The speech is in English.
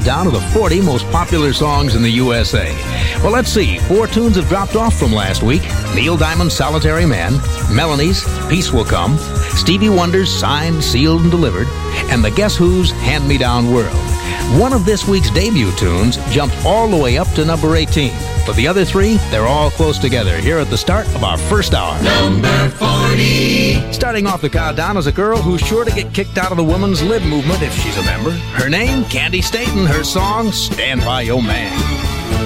countdown of the 40 most popular songs in the USA. Well, let's see. 4 tunes have dropped off from last week. Neil Diamond's Solitary Man, Melanie's Peace Will Come, Stevie Wonder's Signed, Sealed, and Delivered, and the Guess Who's Hand Me Down World. One of this week's debut tunes jumped all the way up to number 18. But the other 3, they're all close together here at the start of our first hour. Number 40. Starting off the countdown is a girl who's sure to get kicked out of the women's lib movement if she's a member. Her name, Candy Staton. Her song, Stand By Your Man.